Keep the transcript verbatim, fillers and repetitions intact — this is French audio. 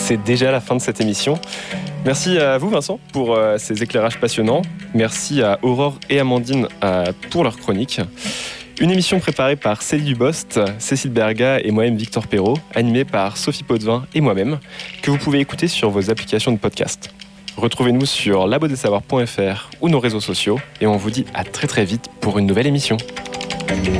c'est déjà la fin de cette émission. Merci à vous Vincent pour euh, ces éclairages passionnants. Merci à Aurore et Amandine euh, pour leur chronique. Une émission préparée par Célie Dubost, Cécile Berga et moi-même Victor Perrault, animée par Sophie Potvin et moi-même, que vous pouvez écouter sur vos applications de podcast. Retrouvez-nous sur labo des savoirs point f r ou nos réseaux sociaux et on vous dit à très très vite pour une nouvelle émission.